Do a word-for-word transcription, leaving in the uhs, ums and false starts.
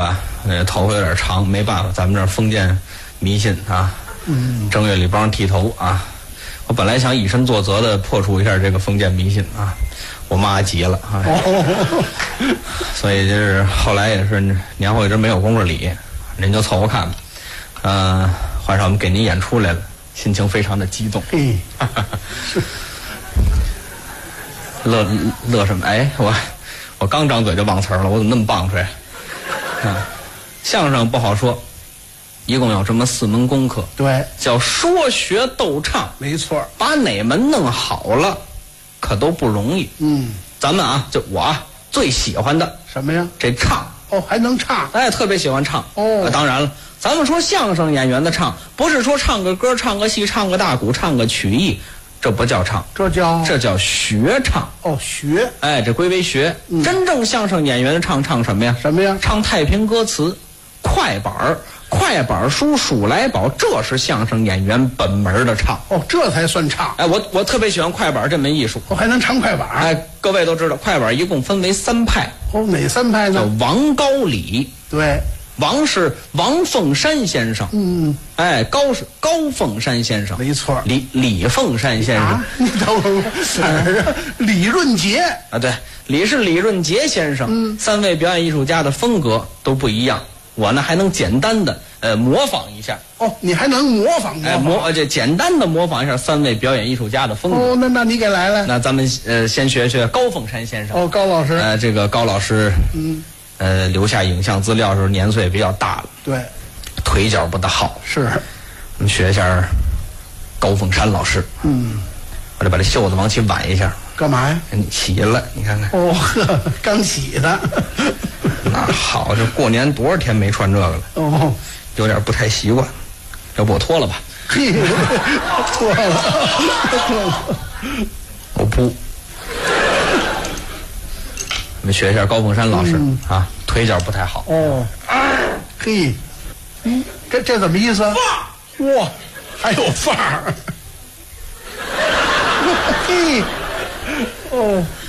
啊，呃，头发有点长，没办法，咱们这儿封建迷信啊，嗯，正月里帮人剃头啊。我本来想以身作则的破除一下这个封建迷信啊，我妈急了啊，哦、所以就是后来也是年后一直没有功夫理，您就凑合看吧。呃，换上我们给您演出来了，心情非常的激动。 嘿， 乐乐什么？哎，我我刚张嘴就忘词儿了，我怎么那么棒槌？啊，相声不好说。一共有这么四门功课， 对， 叫说学逗唱， 没错， 把哪门弄好了，可都不容易。 嗯， 咱们啊，就我啊最喜欢的什么呀？ 这唱， 哦，还能唱， 哎，特别喜欢唱。 哦、 啊，当然了，咱们说相声演员的唱，不是说唱个歌、唱个戏、唱个大鼓、唱个曲艺，这不叫唱， 这叫这叫学唱。 哦，学， 哎，这归为学。嗯、真正相声演员的唱唱什么呀？ 什么呀？ 唱太平歌词、快板儿。快板书、数来宝，这是相声演员本门的唱。 哦，这才算唱。 哎，我我特别喜欢快板这门艺术。 我、哦、还能唱快板。 哎，各位都知道，快板一共分为三派。 哦，哪三派呢？ 叫王、高、李。 对， 王是王凤山先生。 嗯。 哎，高是高凤山先生。 没错。 李李凤山先生。 啊、你等会儿，哪儿啊？李润杰啊，对，李是李润杰先生。嗯。三位表演艺术家的风格都不一样。我呢还能简单的呃模仿一下哦，你还能模仿模仿？ 哎，模这简单的模仿一下三位表演艺术家的风格。 哦，那那你给来了。 那咱们呃先学学高凤山先生。 哦，高老师。 呃，这个高老师，嗯，呃，留下影像资料时候年岁比较大了， 对， 腿脚不大好。 是， 我们学一下高凤山老师。嗯，我得把这袖子往起挽一下。 干嘛呀？ 你起了，你看看。 哦呵，刚起的。 那好，这过年多少天没穿这个了？ 哦， 有点不太习惯，要不我脱了吧？ 嘿，脱了，脱了。 我不。我们学一下高凤山老师、嗯、啊，腿脚不太好。 哦，嘿，嗯，这这怎么意思？哇，还有范儿。嘿，哦。